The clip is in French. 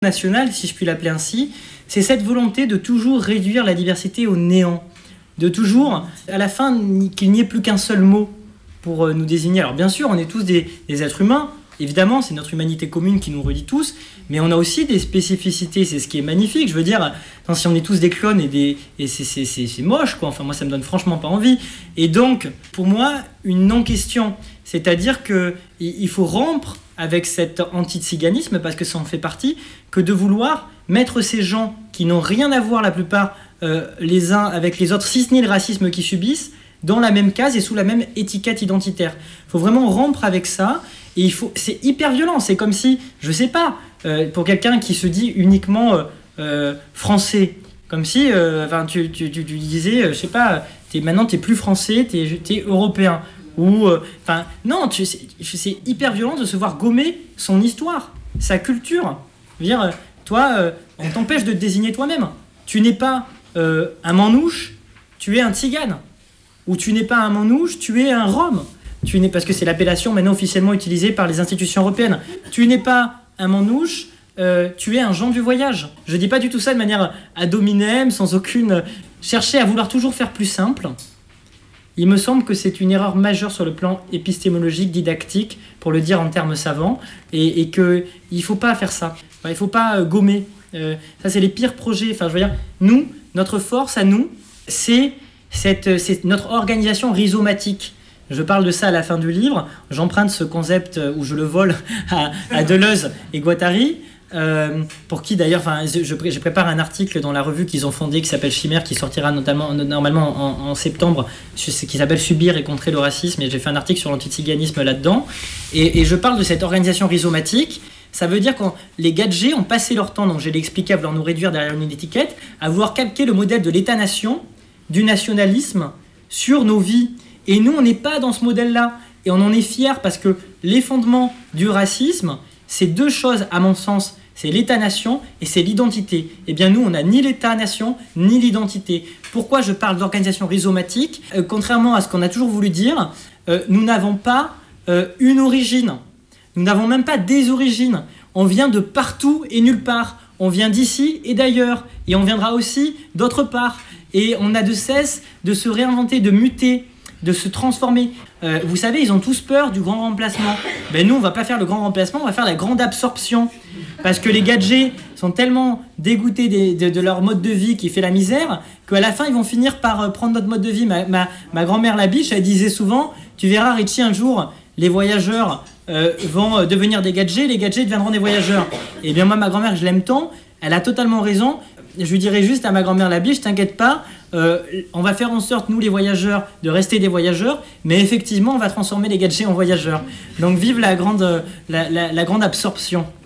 national, si je puis l'appeler ainsi, c'est cette volonté de toujours réduire la diversité au néant, de toujours, à la fin, qu'il n'y ait plus qu'un seul mot pour nous désigner. Alors bien sûr, on est tous des êtres humains, évidemment, c'est notre humanité commune qui nous relie tous, mais on a aussi des spécificités, c'est ce qui est magnifique. Je veux dire, si on est tous des clones et c'est moche, quoi. Enfin, moi, ça me donne franchement pas envie. Et donc, pour moi, une non-question, c'est-à-dire qu'il faut rompre avec cet anti-tsiganisme, parce que ça en fait partie, que de vouloir mettre ces gens qui n'ont rien à voir la plupart les uns avec les autres, si ce n'est le racisme qu'ils subissent, dans la même case et sous la même étiquette identitaire. Il faut vraiment rompre avec ça, et c'est hyper violent. C'est comme si, je sais pas, pour quelqu'un qui se dit uniquement français, comme si tu disais, je sais pas, maintenant t'es plus français, t'es européen. Ou, non, c'est hyper violent de se voir gommer son histoire, sa culture. Je veux dire, toi, on t'empêche de te désigner toi-même. Tu n'es pas un manouche, tu es un tzigane. Ou tu n'es pas un manouche, tu es un rome. Parce que c'est l'appellation maintenant officiellement utilisée par les institutions européennes. Tu n'es pas un manouche, tu es un Jean du voyage. Je dis pas du tout ça de manière ad hominem, sans aucune... Chercher à vouloir toujours faire plus simple. Il me semble que c'est une erreur majeure sur le plan épistémologique, didactique, pour le dire en termes savants, et qu'il ne faut pas faire ça. Il ne faut pas gommer. Ça, c'est les pires projets. Enfin, je veux dire, nous, notre force à nous, c'est notre organisation rhizomatique. Je parle de ça à la fin du livre. J'emprunte ce concept, ou je le vole à Deleuze et Guattari, pour qui d'ailleurs, je prépare un article dans la revue qu'ils ont fondée qui s'appelle Chimère, qui sortira normalement en septembre, qui s'appelle Subir et contrer le racisme, et j'ai fait un article sur l'antiziganisme là-dedans, et je parle de cette organisation rhizomatique. Ça veut dire que les gadgets ont passé leur temps, donc je l'ai expliqué, à vouloir nous réduire derrière une étiquette, à vouloir calquer le modèle de l'État-nation, du nationalisme sur nos vies. Et nous, on n'est pas dans ce modèle-là, et on en est fiers, parce que les fondements du racisme, c'est deux choses à mon sens. C'est l'État-nation et c'est l'identité. Eh bien, nous, on n'a ni l'État-nation, ni l'identité. Pourquoi je parle d'organisation rhizomatique ? Contrairement à ce qu'on a toujours voulu dire, nous n'avons pas une origine. Nous n'avons même pas des origines. On vient de partout et nulle part. On vient d'ici et d'ailleurs. Et on viendra aussi d'autre part. Et on n'a de cesse de se réinventer, de muter, de se transformer. Vous savez, ils ont tous peur du grand remplacement. Ben nous, on va pas faire le grand remplacement, on va faire la grande absorption. Parce que les gadgets sont tellement dégoûtés de leur mode de vie qui fait la misère, qu'à la fin, ils vont finir par prendre notre mode de vie. Ma grand-mère la biche, elle disait souvent, tu verras Richie, un jour, les voyageurs vont devenir des gadgets, les gadgets deviendront des voyageurs. Et bien moi, ma grand-mère, je l'aime tant, elle a totalement raison. Je lui dirais juste à ma grand-mère la biche, t'inquiète pas, on va faire en sorte, nous les voyageurs, de rester des voyageurs, mais effectivement, on va transformer les gadgets en voyageurs. Donc vive la grande absorption.